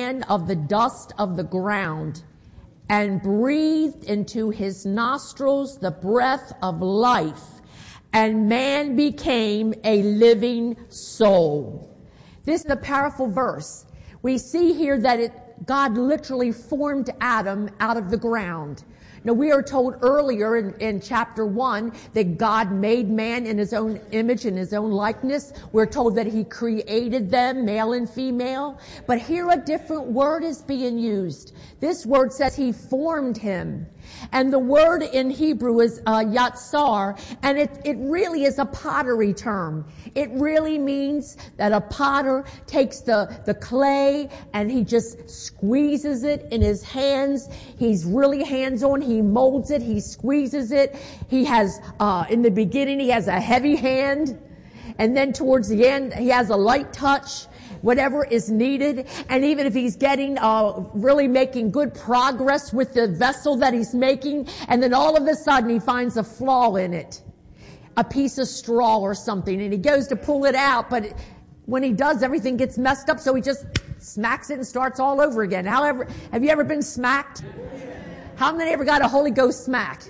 man of the dust of the ground and breathed into his nostrils the breath of life, and man became a living soul. This is a powerful verse. We see here that God literally formed Adam out of the ground. Now, we are told earlier in chapter 1 that God made man in his own image and his own likeness. We're told that he created them, male and female. But here a different word is being used. This word says he formed him. And the word in Hebrew is yatsar, and it really is a pottery term. It really means that a potter takes the clay and he just squeezes it in his hands. He's really hands-on. He molds it. He squeezes it. He has, in the beginning, he has a heavy hand. And then towards the end, he has a light touch, whatever is needed. And even if he's getting, really making good progress with the vessel that he's making, and then all of a sudden he finds a flaw in it, a piece of straw or something, and he goes to pull it out, but when he does, everything gets messed up, so he just smacks it and starts all over again. However, have you ever been smacked? How many ever got a Holy Ghost smack?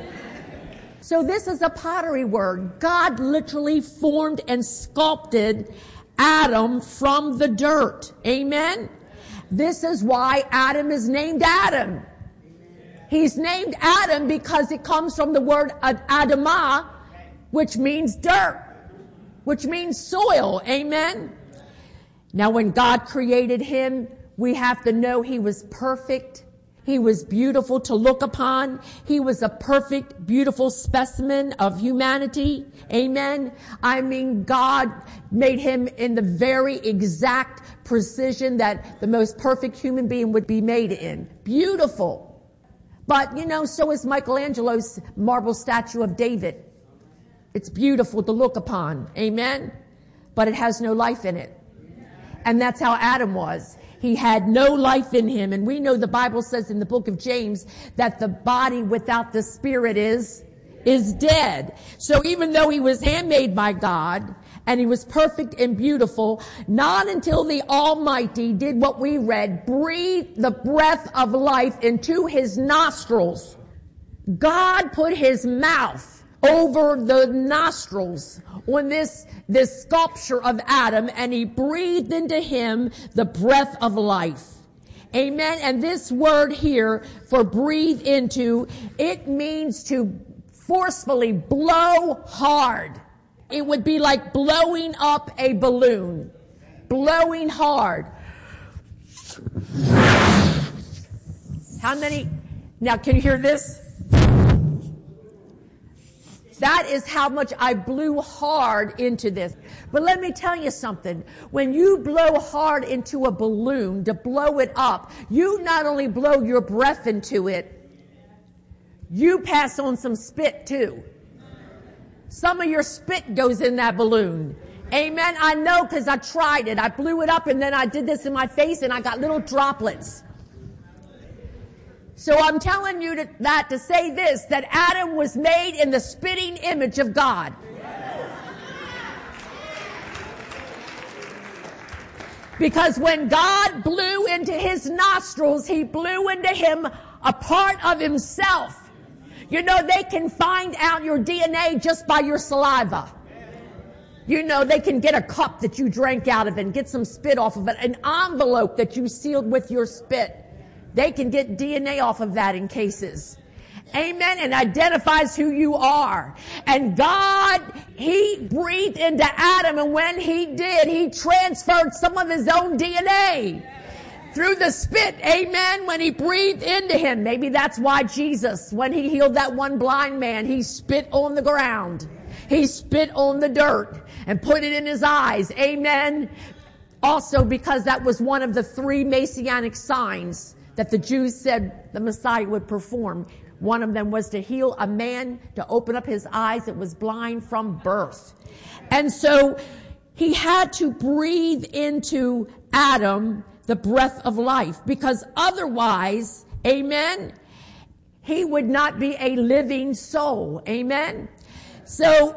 So this is a pottery word. God literally formed and sculpted Adam from the dirt. Amen? This is why Adam is named Adam. He's named Adam because it comes from the word Adamah, which means dirt, which means soil. Amen? Now, when God created him, we have to know he was perfect. He was beautiful to look upon. He was a perfect, beautiful specimen of humanity. Amen. I mean, God made him in the very exact precision that the most perfect human being would be made in. Beautiful. But, so is Michelangelo's marble statue of David. It's beautiful to look upon. Amen. But it has no life in it. And that's how Adam was. He had no life in him. And we know the Bible says in the book of James that the body without the spirit is dead. So even though he was handmade by God and he was perfect and beautiful, not until the Almighty did what we read, breathed the breath of life into his nostrils. God put his mouth over the nostrils on this sculpture of Adam, and he breathed into him the breath of life. Amen. And this word here for breathe into, it means to forcefully blow hard. It would be like blowing up a balloon. Blowing hard. How many? Now, can you hear this? That is how much I blew hard into this. But let me tell you something. When you blow hard into a balloon to blow it up, you not only blow your breath into it, you pass on some spit too. Some of your spit goes in that balloon. Amen. I know because I tried it. I blew it up and then I did this in my face and I got little droplets. So I'm telling you that to say this, that Adam was made in the spitting image of God. Because when God blew into his nostrils, he blew into him a part of himself. They can find out your DNA just by your saliva. They can get a cup that you drank out of and get some spit off of it, an envelope that you sealed with your spit. They can get DNA off of that in cases. Amen. And identifies who you are. And God, he breathed into Adam, and when he did, he transferred some of his own DNA through the spit. Amen. When he breathed into him. Maybe that's why Jesus, when he healed that one blind man, he spit on the ground. He spit on the dirt and put it in his eyes. Amen. Also because that was one of the 3 messianic signs that the Jews said the Messiah would perform. One of them was to heal a man, to open up his eyes that was blind from birth. And so he had to breathe into Adam the breath of life, because otherwise, amen, he would not be a living soul. Amen. So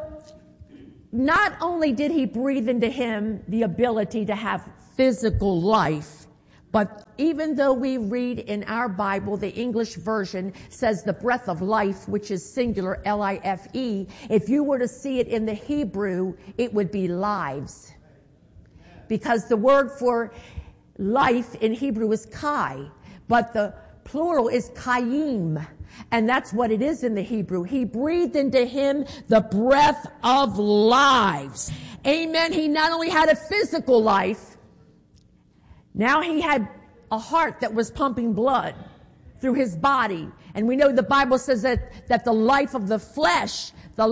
not only did he breathe into him the ability to have physical life, But even though we read in our Bible, the English version says the breath of life, which is singular, L-I-F-E, if you were to see it in the Hebrew, it would be lives. Because the word for life in Hebrew is kai, but the plural is kayim. And that's what it is in the Hebrew. He breathed into him the breath of lives. Amen. He not only had a physical life, now he had a heart that was pumping blood through his body. And we know the Bible says that the life of the flesh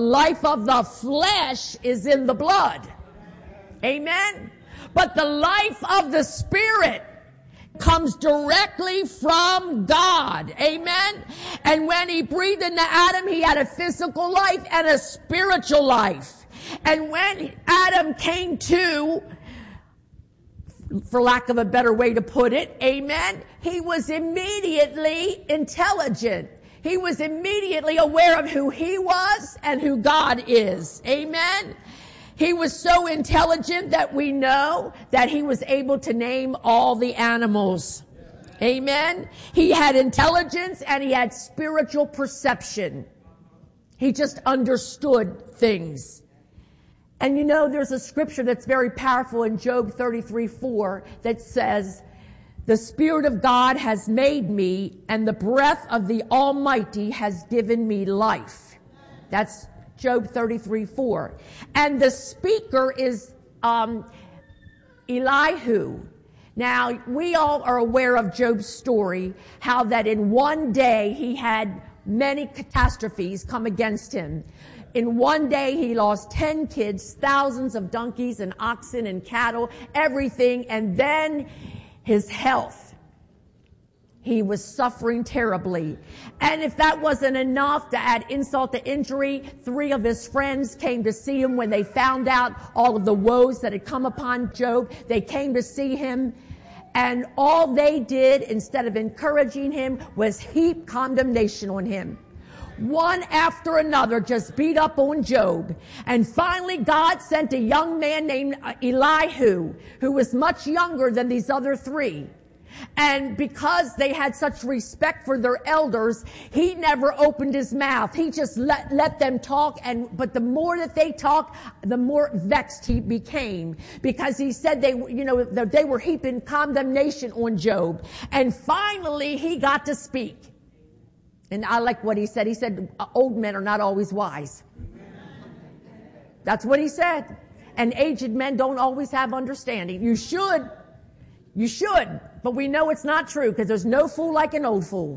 is in the blood. Amen. But the life of the Spirit comes directly from God. Amen. And when he breathed into Adam, he had a physical life and a spiritual life. And when Adam came to, for lack of a better way to put it, amen, he was immediately intelligent. He was immediately aware of who he was and who God is. Amen. He was so intelligent that we know that he was able to name all the animals. Amen. He had intelligence and he had spiritual perception. He just understood things. And you know, there's a scripture that's very powerful in Job 33:4 that says, "The Spirit of God has made me, and the breath of the Almighty has given me life." That's Job 33:4. And the speaker is Elihu. Now, we all are aware of Job's story, how that in one day he had many catastrophes come against him. In one day, he lost 10 kids, thousands of donkeys and oxen and cattle, everything, and then his health. He was suffering terribly. And if that wasn't enough to add insult to injury, 3 of his friends came to see him when they found out all of the woes that had come upon Job. They came to see him, and all they did, instead of encouraging him, was heap condemnation on him. One after another just beat up on Job. And finally God sent a young man named Elihu, who was much younger than these other 3. And because they had such respect for their elders, he never opened his mouth. He just let them talk. But the more that they talked, the more vexed he became, because he said they were heaping condemnation on Job. And finally he got to speak. And I like what he said. He said, old men are not always wise. That's what he said. And aged men don't always have understanding. You should. But we know it's not true, because there's no fool like an old fool.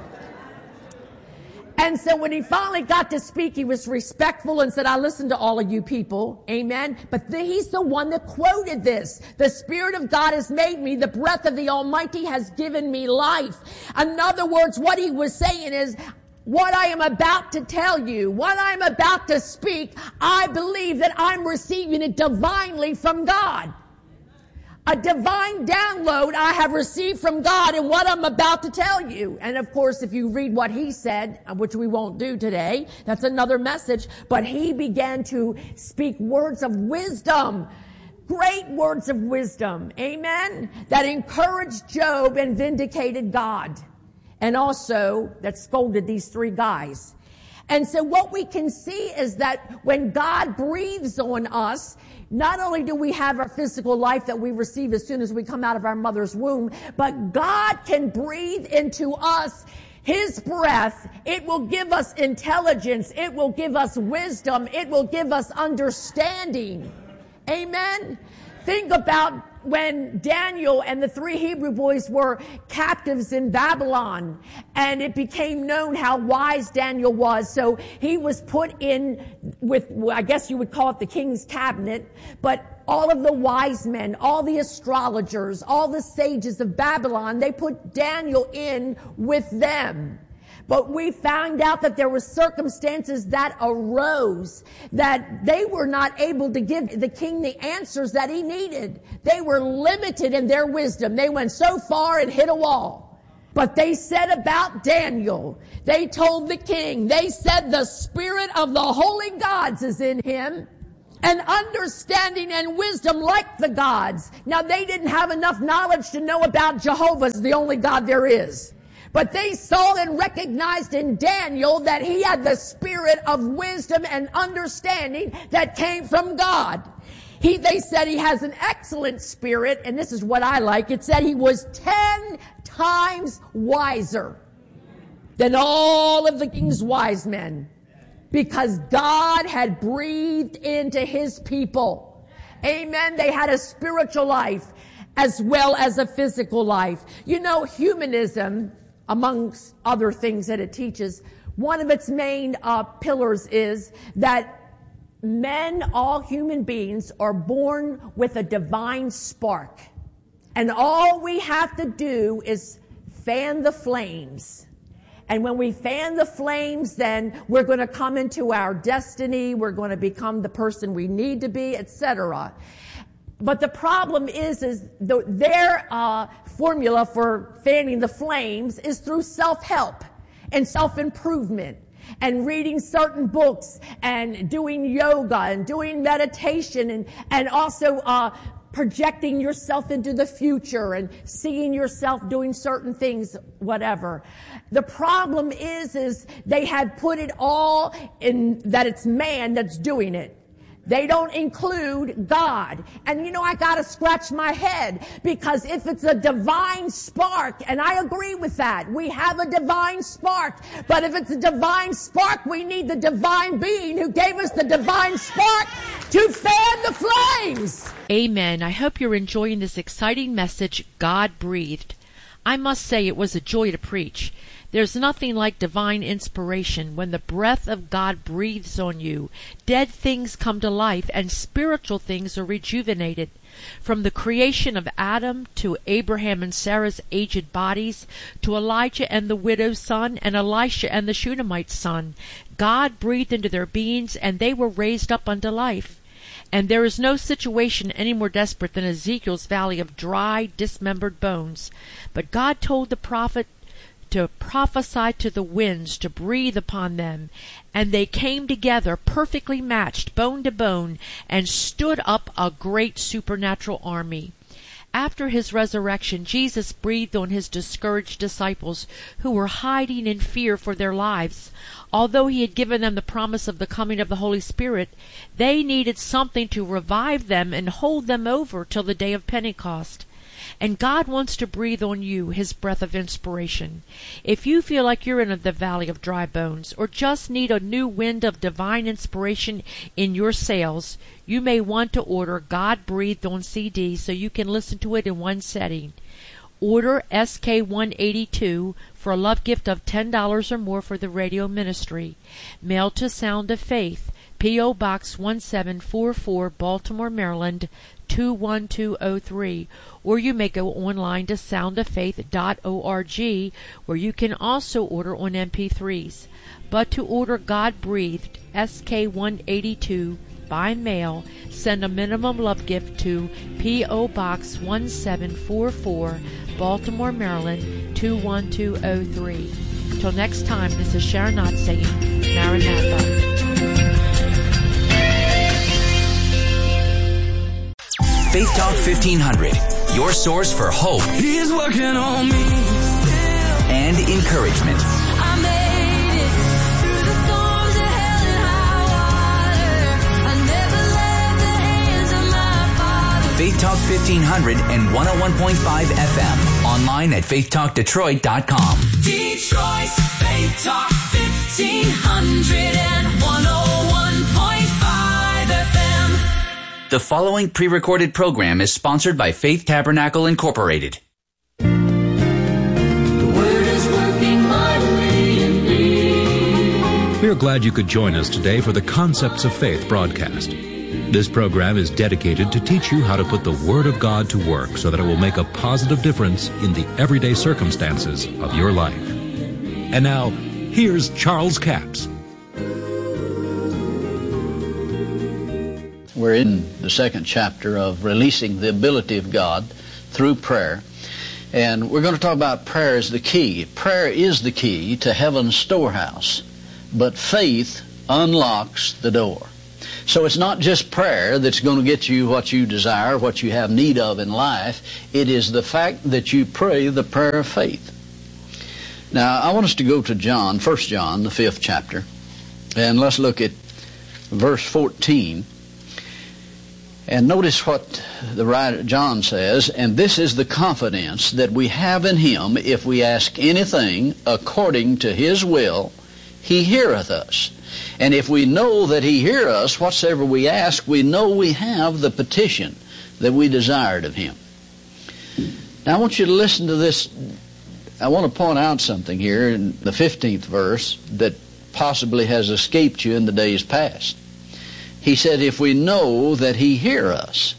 And so when he finally got to speak, he was respectful and said, "I listen to all of you people." Amen. But he's the one that quoted this. "The Spirit of God has made me. The breath of the Almighty has given me life." In other words, what he was saying is, what I am about to tell you, what I'm about to speak, I believe that I'm receiving it divinely from God. A divine download I have received from God in what I'm about to tell you. And of course, if you read what he said, which we won't do today, that's another message, but he began to speak words of wisdom, great words of wisdom, amen, that encouraged Job and vindicated God, and also that scolded these 3 guys. And so what we can see is that when God breathes on us, not only do we have our physical life that we receive as soon as we come out of our mother's womb, but God can breathe into us his breath. It will give us intelligence. It will give us wisdom. It will give us understanding. Amen. Think about when Daniel and the 3 Hebrew boys were captives in Babylon, and it became known how wise Daniel was. So he was put in with, I guess you would call it the king's cabinet, but all of the wise men, all the astrologers, all the sages of Babylon, they put Daniel in with them. But we found out that there were circumstances that arose that they were not able to give the king the answers that he needed. They were limited in their wisdom. They went so far and hit a wall. But they said about Daniel, they told the king, they said the spirit of the holy gods is in him. and understanding and wisdom like the gods. Now, they didn't have enough knowledge to know about Jehovah as the only God there is. But they saw and recognized in Daniel that he had the spirit of wisdom and understanding that came from God. They said he has an excellent spirit, and this is what I like. It said he was 10 times wiser than all of the king's wise men, because God had breathed into his people. Amen. They had a spiritual life as well as a physical life. You know, humanism, amongst other things that it teaches, one of its main pillars is that men, all human beings, are born with a divine spark. And all we have to do is fan the flames. And when we fan the flames, then we're going to come into our destiny. We're going to become the person we need to be, etc. But the problem is their formula for fanning the flames is through self-help and self-improvement, and reading certain books, and doing yoga, and doing meditation, and also projecting yourself into the future, and seeing yourself doing certain things, whatever. The problem is they had put it all in that it's man that's doing it. They don't include God. And you know, I gotta scratch my head, because if it's a divine spark, and I agree with that, we have a divine spark, but if it's a divine spark, we need the divine being who gave us the divine spark to fan the flames. Amen. I hope you're enjoying this exciting message, God Breathed. I must say it was a joy to preach. There's nothing like divine inspiration. When the breath of God breathes on you, dead things come to life and spiritual things are rejuvenated. From the creation of Adam to Abraham and Sarah's aged bodies, to Elijah and the widow's son, and Elisha and the Shunammite's son, God breathed into their beings, and they were raised up unto life. And there is no situation any more desperate than Ezekiel's valley of dry, dismembered bones. But God told the prophet to prophesy to the winds, to breathe upon them, and they came together perfectly matched, bone to bone, and stood up a great supernatural army. After his resurrection, Jesus breathed on his discouraged disciples, who were hiding in fear for their lives. Although he had given them the promise of the coming of the Holy Spirit, they needed something to revive them and hold them over till the day of Pentecost. And God wants to breathe on you his breath of inspiration. If you feel like you're in the valley of dry bones, or just need a new wind of divine inspiration in your sails, you may want to order God Breathed on CD so you can listen to it in one setting. Order SK182 for a love gift of $10 or more for the radio ministry. Mail to Sound of Faith, P.O. Box 1744, Baltimore, Maryland, 21203, or you may go online to soundoffaith.org, where you can also order on MP3s. But to order God Breathed SK182 by mail, send a minimum love gift to P.O. Box 1744, Baltimore, Maryland, 21203. Till next time, this is Sharon Knott saying, Maranatha. Faith Talk 1500, your source for hope. He's working on me. And encouragement. I made it through the storms of hell and high water. I never left the hands of my Father. Faith Talk 1500 and 101.5 FM. Online at faithtalkdetroit.com. Detroit's Faith Talk 1500 and 101.5 FM. The following pre-recorded program is sponsored by Faith Tabernacle Incorporated. The Word is working mightily in me. We are glad you could join us today for the Concepts of Faith broadcast. This program is dedicated to teach you how to put the Word of God to work so that it will make a positive difference in the everyday circumstances of your life. And now, here's Charles Capps. We're in the second chapter of releasing the ability of God through prayer. And we're going to talk about prayer as the key. Prayer is the key to heaven's storehouse. But faith unlocks the door. So it's not just prayer that's going to get you what you desire, what you have need of in life. It is the fact that you pray the prayer of faith. Now, I want us to go to John, 1 John, the 5th chapter, and let's look at verse 14. And notice what the writer John says, "And this is the confidence that we have in him, if we ask anything according to his will, he heareth us. And if we know that he hear us, whatsoever we ask, we know we have the petition that we desired of him." Now I want you to listen to this. I want to point out something here in the 15th verse that possibly has escaped you in the days past. He said, if we know that he hear us,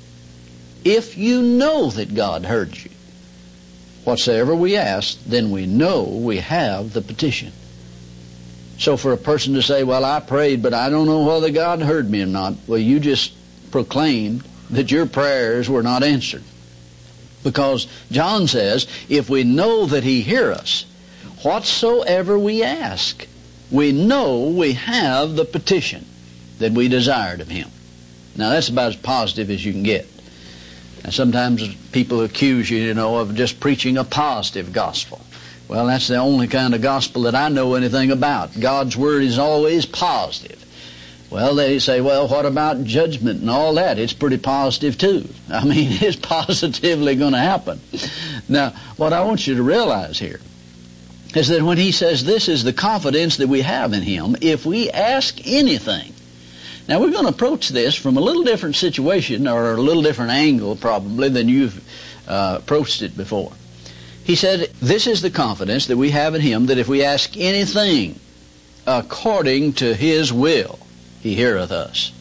if you know that God heard you, whatsoever we ask, then we know we have the petition. So for a person to say, well, I prayed, but I don't know whether God heard me or not, well, you just proclaimed that your prayers were not answered. Because John says, if we know that he hear us, whatsoever we ask, we know we have the petition that we desired of him. Now that's about as positive as you can get. Now sometimes people accuse you, of just preaching a positive gospel. Well, that's the only kind of gospel that I know anything about. God's word is always positive. Well, they say, well, what about judgment and all that? It's pretty positive too. I mean, it's positively going to happen. Now, what I want you to realize here is that when he says this is the confidence that we have in him, if we ask anything. Now, we're going to approach this from a little different situation or a little different angle probably than you've approached it before. He said, this is the confidence that we have in him, that if we ask anything according to his will, he heareth us.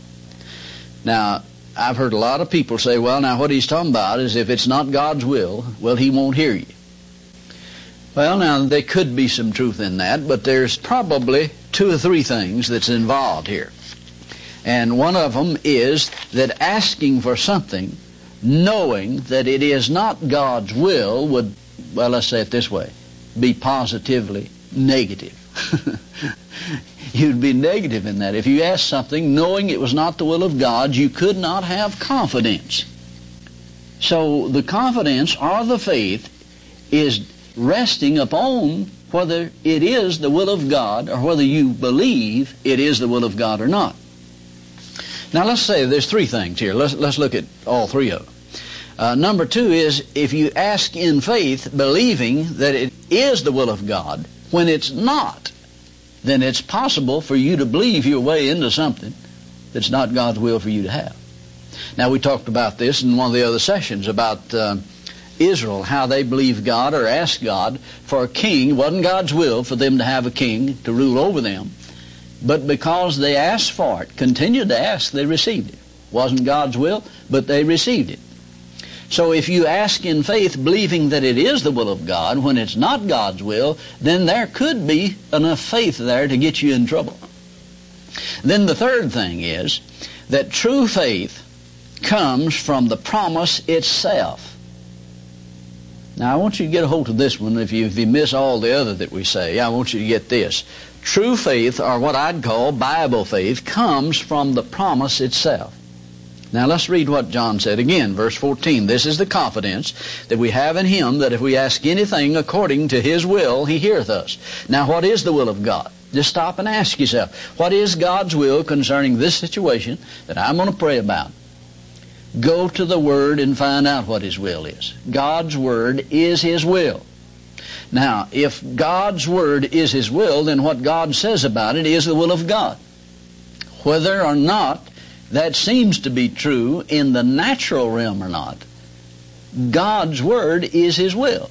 Now, I've heard a lot of people say, well, now what he's talking about is if it's not God's will, well, he won't hear you. Well, now, there could be some truth in that, but there's probably 2 or 3 things that's involved here. And one of them is that asking for something, knowing that it is not God's will, would, well, let's say it this way, be positively negative. You'd be negative in that. If you asked something knowing it was not the will of God, you could not have confidence. So the confidence or the faith is resting upon whether it is the will of God or whether you believe it is the will of God or not. Now let's say there's 3 things here. Let's look at all 3 of them. Number 2 is if you ask in faith, believing that it is the will of God, when it's not, then it's possible for you to believe your way into something that's not God's will for you to have. Now, we talked about this in one of the other sessions about Israel, how they believed God or asked God for a king. It wasn't God's will for them to have a king to rule over them. But because they asked for it, continued to ask, they received it. It wasn't God's will, but they received it. So if you ask in faith, believing that it is the will of God, when it's not God's will, then there could be enough faith there to get you in trouble. Then the third thing is that true faith comes from the promise itself. Now I want you to get a hold of this one. If you miss all the other that we say, I want you to get this. True faith, or what I'd call Bible faith, comes from the promise itself. Now let's read what John said again, verse 14. This is the confidence that we have in him, that if we ask anything according to his will, he heareth us. Now what is the will of God? Just stop and ask yourself, what is God's will concerning this situation that I'm going to pray about? Go to the Word and find out what his will is. God's Word is his will. Now, if God's Word is his will, then what God says about it is the will of God. Whether or not that seems to be true in the natural realm or not, God's Word is his will.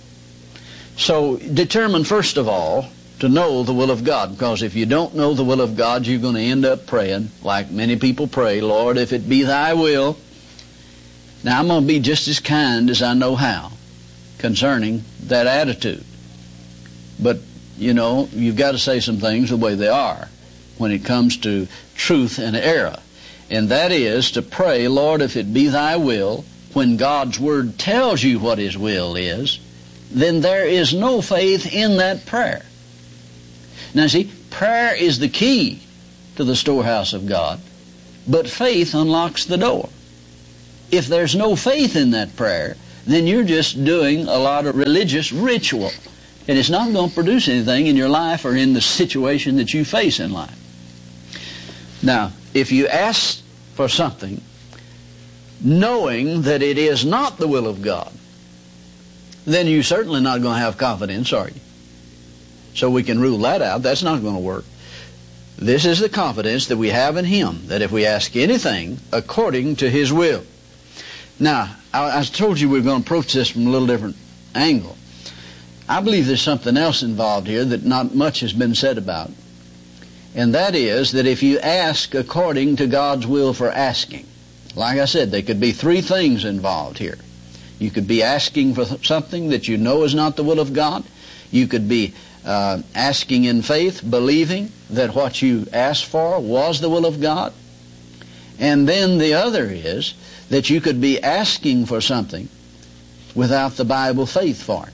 So determine first of all to know the will of God, because if you don't know the will of God, you're going to end up praying like many people pray, Lord, if it be thy will. Now I'm going to be just as kind as I know how concerning that attitude. But, you've got to say some things the way they are when it comes to truth and error. And that is to pray, Lord, if it be thy will, when God's Word tells you what his will is, then there is no faith in that prayer. Now see, prayer is the key to the storehouse of God, but faith unlocks the door. If there's no faith in that prayer, then you're just doing a lot of religious ritual, and it's not going to produce anything in your life or in the situation that you face in life. Now, if you ask for something knowing that it is not the will of God, then you're certainly not going to have confidence, are you? So we can rule that out. That's not going to work. This is the confidence that we have in Him, that if we ask anything according to His will. Now, I told you we were going to approach this from a little different angle. I believe there's something else involved here that not much has been said about. And that is that if you ask according to God's will for asking, like I said, there could be three things involved here. You could be asking for something that you know is not the will of God. You could be asking in faith, believing that what you asked for was the will of God. And then the other is that you could be asking for something without the Bible faith for it.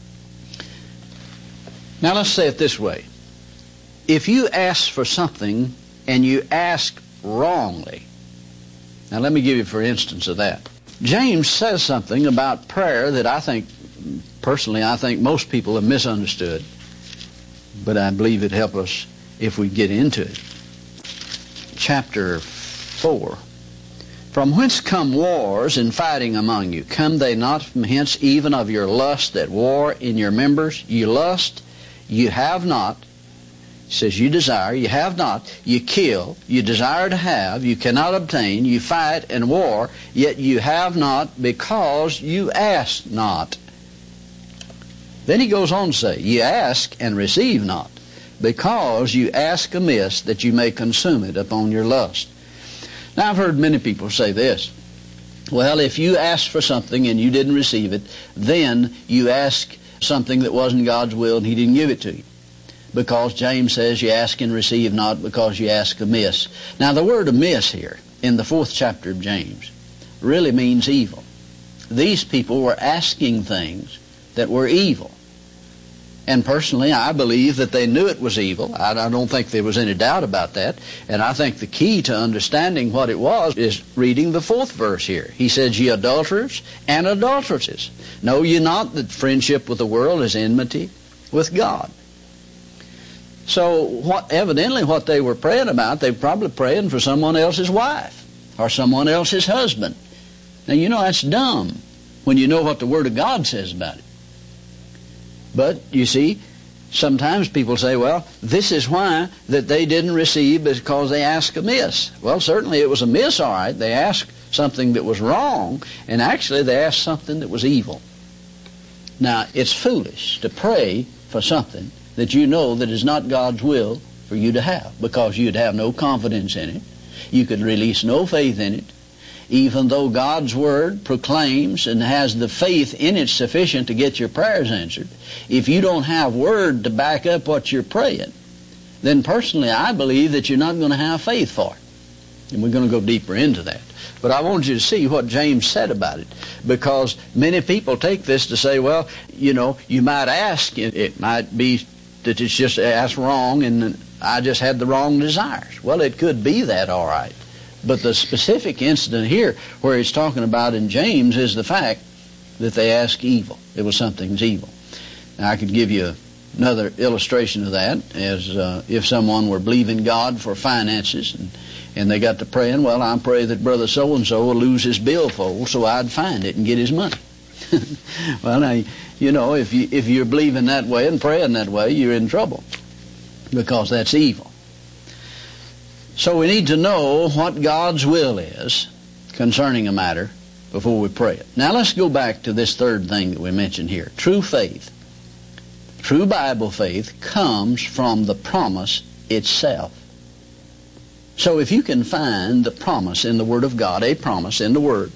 Now let's say it this way. If you ask for something and you ask wrongly, now let me give you for instance of that. James says something about prayer that I think most people have misunderstood, but I believe it'd help us if we get into it. Chapter 4. From whence come wars and fighting among you? Come they not from hence, even of your lust that war in your members? You lust, you have not. It says you desire, you have not. You kill, you desire to have, you cannot obtain. You fight and war, yet you have not because you ask not. Then he goes on to say, you ask and receive not, because you ask amiss that you may consume it upon your lust. Now I've heard many people say this. Well, if you asked for something and you didn't receive it, then you ask something that wasn't God's will and He didn't give it to you. Because James says you ask and receive not because you ask amiss. Now the word amiss here in the 4th chapter of James really means evil. These people were asking things that were evil. And personally, I believe that they knew it was evil. I don't think there was any doubt about that. And I think the key to understanding what it was is reading the 4th verse here. He says, ye adulterers and adulteresses, know ye not that friendship with the world is enmity with God? So evidently what they were praying about, they were probably praying for someone else's wife or someone else's husband. Now you know that's dumb when you know what the Word of God says about it. But, you see, sometimes people say, well, this is why that they didn't receive because they asked amiss. Well, certainly it was amiss, all right. They asked something that was wrong, and actually they asked something that was evil. Now, it's foolish to pray for something that you know that is not God's will for you to have, because you'd have no confidence in it. You could release no faith in it. Even though God's Word proclaims and has the faith in it sufficient to get your prayers answered, if you don't have Word to back up what you're praying, then personally I believe that you're not going to have faith for it. And we're going to go deeper into that. But I want you to see what James said about it, because many people take this to say, well, you know, you might ask, it might be that it's just asked wrong and I just had the wrong desires. Well, it could be that, all right. But the specific incident here where he's talking about in James is the fact that they ask evil. It was something's evil. Now, I could give you another illustration of that, as if someone were believing God for finances and they got to praying, well, I pray that brother so-and-so will lose his billfold so I'd find it and get his money. Well, now, you know, if you're believing that way and praying that way, you're in trouble, because that's evil. So we need to know what God's will is concerning a matter before we pray it. Now let's go back to this third thing that we mentioned here. True faith, true Bible faith comes from the promise itself. So if you can find the promise in the Word of God, a promise in the Word,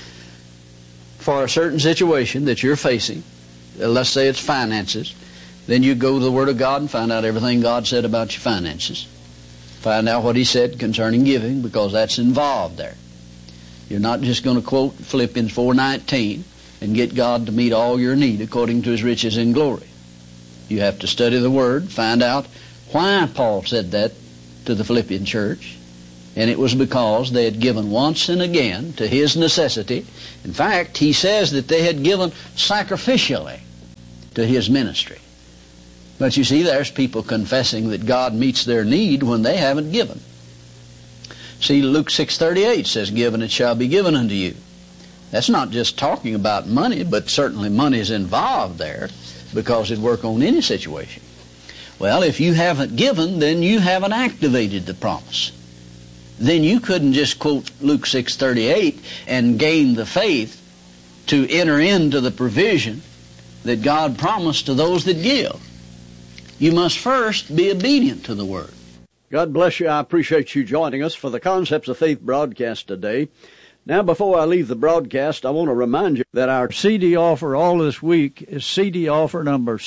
for a certain situation that you're facing, let's say it's finances, then you go to the Word of God and find out everything God said about your finances. Find out what He said concerning giving, because that's involved there. You're not just going to quote Philippians 4:19 and get God to meet all your need according to His riches in glory. You have to study the Word, find out why Paul said that to the Philippian church, and it was because they had given once and again to his necessity. In fact, he says that they had given sacrificially to his ministry. But you see, there's people confessing that God meets their need when they haven't given. See, Luke 6:38 says, "Give and it shall be given unto you." That's not just talking about money, but certainly money is involved there, because it'd work on any situation. Well, if you haven't given, then you haven't activated the promise. Then you couldn't just quote Luke 6:38 and gain the faith to enter into the provision that God promised to those that give. You must first be obedient to the Word. God bless you. I appreciate you joining us for the Concepts of Faith broadcast today. Now, before I leave the broadcast, I want to remind you that our CD offer all this week is CD offer number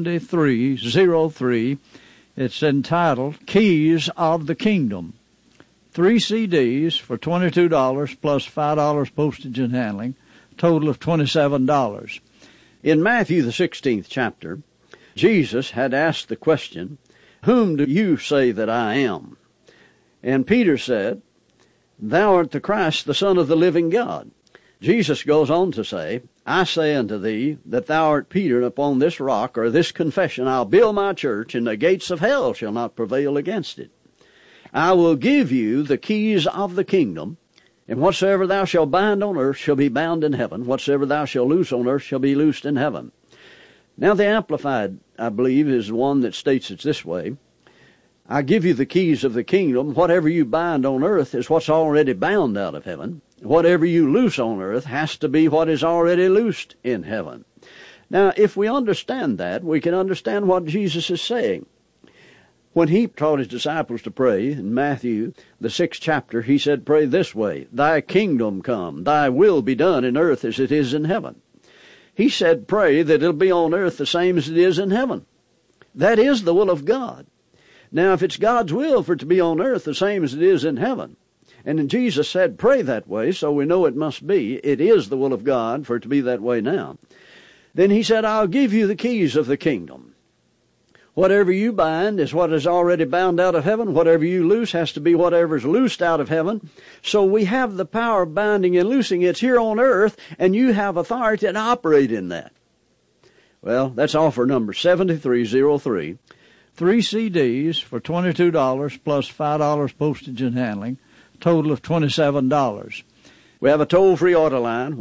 7303. It's entitled Keys of the Kingdom. 3 CDs for $22 plus $5 postage and handling, total of $27. In Matthew the 16th chapter, Jesus had asked the question, "Whom do you say that I am?" And Peter said, "Thou art the Christ, the Son of the living God." Jesus goes on to say, "I say unto thee that thou art Peter, and upon this rock, or this confession, I'll build my church, and the gates of hell shall not prevail against it. I will give you the keys of the kingdom, and whatsoever thou shalt bind on earth shall be bound in heaven. Whatsoever thou shalt loose on earth shall be loosed in heaven." Now the Amplified, I believe, is the one that states it this way: "I give you the keys of the kingdom. Whatever you bind on earth is what's already bound out of heaven. Whatever you loose on earth has to be what is already loosed in heaven." Now, if we understand that, we can understand what Jesus is saying. When he taught his disciples to pray in Matthew, the 6th chapter, he said, "Pray this way, thy kingdom come, thy will be done in earth as it is in heaven." He said, pray that it'll be on earth the same as it is in heaven. That is the will of God. Now, if it's God's will for it to be on earth the same as it is in heaven, and Jesus said, pray that way, so we know it must be, it is the will of God for it to be that way now. Then he said, I'll give you the keys of the kingdom. Whatever you bind is what is already bound out of heaven. Whatever you loose has to be whatever is loosed out of heaven. So we have the power of binding and loosing. It's here on earth, and you have authority to operate in that. Well, that's offer number 7303. 3 CDs for $22 plus $5 postage and handling, total of $27. We have a toll-free order line,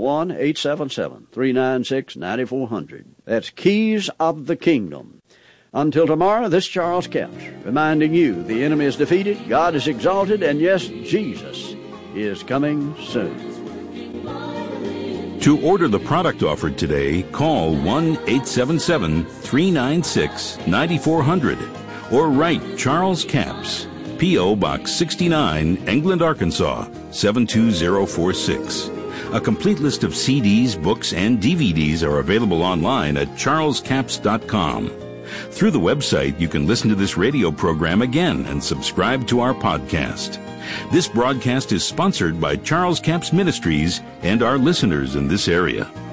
1-877-396-9400. That's Keys of the Kingdom. Until tomorrow, this is Charles Capps, reminding you the enemy is defeated, God is exalted, and yes, Jesus is coming soon. To order the product offered today, call 1-877-396-9400 or write Charles Capps, P.O. Box 69, England, Arkansas, 72046. A complete list of CDs, books, and DVDs are available online at charlescapps.com. Through the website, you can listen to this radio program again and subscribe to our podcast. This broadcast is sponsored by Charles Capps Ministries and our listeners in this area.